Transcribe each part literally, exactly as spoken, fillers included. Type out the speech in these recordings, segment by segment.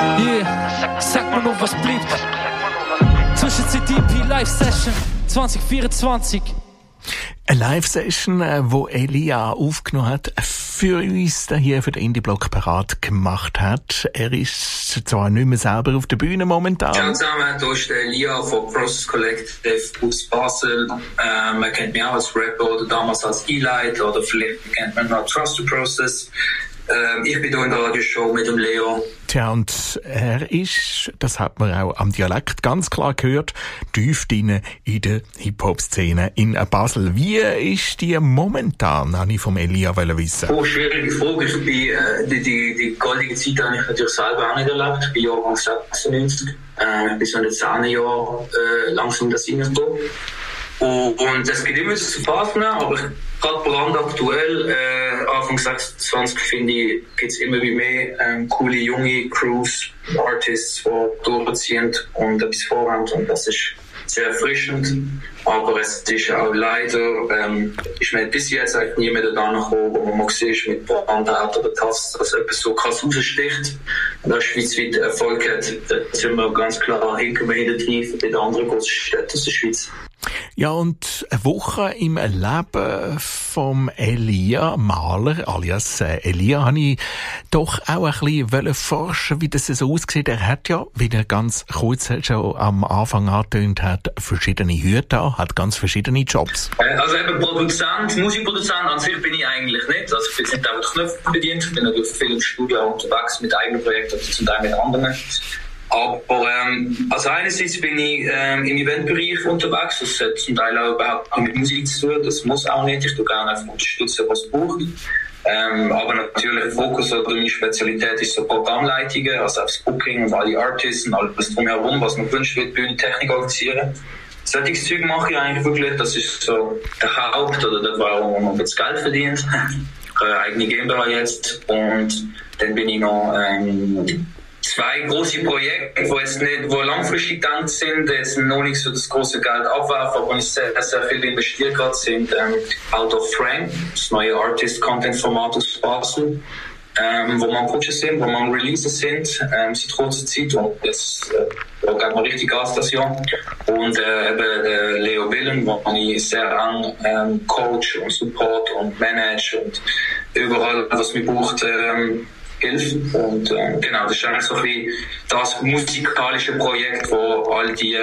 Yeah, sag mir nur, was bleibt. Zwischenzeit E P Live Session zwanzig vierundzwanzig. Eine Live-Session, wo Elia aufgenommen hat, für uns hier für den Indie-Blog parat gemacht hat. Er ist zwar nicht mehr selber auf der Bühne momentan. Ciao zusammen, hier ist der Elia von Process Collective aus Basel. Ähm, man kennt mich auch als Rapper oder damals als E-Light oder vielleicht kennt man noch Trust the Process. Ähm, ich bin hier in der Radioshow mit dem Leo. Tja, und er ist, das hat man auch am Dialekt ganz klar gehört, tief drin in der Hip-Hop-Szene in Basel. Wie ist die momentan, habe ich vom Elia wissen. Oh, schwierige Frage. Ich bin, äh, die, die, die goldige Zeit habe ich natürlich selber auch nicht erlebt. Ich bin Jahrgang sechsundneunzig. Äh, ich bin so in den zehn Jahren äh, langsam das reingekommen. Und es gibt immer zu Phasen, aber gerade brandaktuell, äh, Anfang sechsundzwanzig, finde ich, gibt es immer wie mehr ähm, coole junge Crews, Artists, die durchziehen und etwas vorhaben. Und das ist sehr erfrischend. Aber es ist auch leider, ähm, ist mir bis jetzt eigentlich nie mehr da gekommen, wo man mal sieht, mit Brandart oder Tass, dass etwas so krass raussticht. Und das schweizweit Erfolg hat, da sind wir ganz klar hinter mir hinterher bei den anderen großen Städten aus der Schweiz. Ja, und eine Woche im Leben vom Elia Mahler, alias äh, Elia, habe ich doch auch ein bisschen forschen, wie das so aussieht. Er hat ja, wie er ganz kurz schon am Anfang angetönt hat, verschiedene Hüte an, hat ganz verschiedene Jobs. Also eben Produzent, Musikproduzent an sich bin ich eigentlich nicht. Also ich bin nicht einfach Knöpfe bedient, ich bin natürlich viel im Studio unterwegs mit eigenen Projekten oder zum Teil mit anderen. Aber ähm, also einerseits bin ich ähm, im Eventbereich unterwegs, das hat zum Teil auch überhaupt mit Musik zu tun, das muss auch nicht, ich tue gerne einfach unterstützen, was es braucht. Ähm, aber natürlich der Fokus oder meine Spezialität ist so Programmleitungen, also das Booking und alle Artists und alles drumherum, was man gewünscht wird, Bühnentechnik organisieren. Solches Zeug mache ich eigentlich wirklich, das ist so der Haupt, oder das war auch, wo man das Geld verdient. Ich habe eine eigene GmbH jetzt und dann bin ich noch ähm, zwei große Projekte, die jetzt nicht, wo langfristig gedacht sind, jetzt noch nicht so das große Geld abwerfen, aber nicht sehr, sehr viel investiert gerade sind. Ähm, Out of Frame, das neue Artist-Content-Format aus Basel, ähm, wo man Coaches sind, wo man Releases sind, ähm, seit kurzer Zeit und jetzt äh, da geht man richtig Gas das Jahr. Und äh, eben der Leo Willen, wo ich sehr eng ähm, coach und support und manage und überall, was man braucht, ähm, hilft. Und äh, genau, das ist eigentlich so ein bisschen das musikalische Projekt, wo all die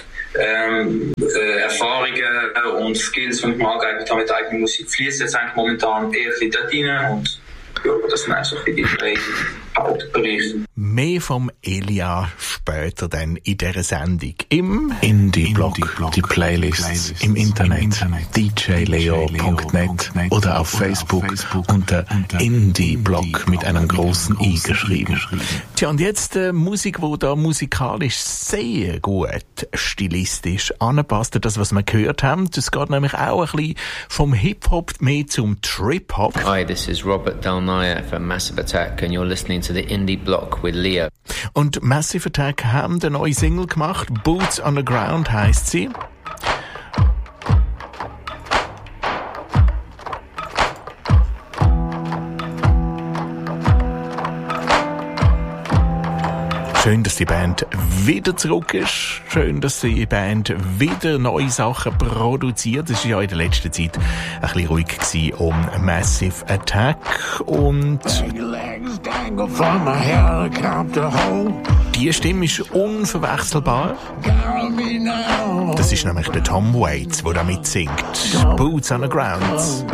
ähm, äh, Erfahrungen und Skills, die ich mir angeeignet habe mit der eigenen Musik, fließen jetzt eigentlich momentan eher ein bisschen dort rein. Und ja, das sind also die drei Hauptbereiche. Mehr vom Elia später dann in dieser Sendung. Im Indie-Blog, Indie die Playlists, Playlists im Internet, Internet d j leo punkt net oder auf Facebook, Facebook unter Indie-Blog mit einem grossen I geschrieben. Tja, und jetzt äh, Musik, die da musikalisch sehr gut stilistisch anpasst, das, was wir gehört haben. Das geht nämlich auch ein bisschen vom Hip-Hop mehr zum Trip-Hop. Hi, this is Robert Dalnaya from Massive Attack and you're listening to the Indie Block with Leo. Und Massive Attack haben eine neue Single gemacht. Boots on the Ground heisst sie. Schön, dass die Band wieder zurück ist. Schön, dass die Band wieder neue Sachen produziert. Es war ja in der letzten Zeit ein bisschen ruhig gewesen um Massive Attack. Und die Stimme ist unverwechselbar. Das ist nämlich der Tom Waits, der damit singt. Boots on the Ground.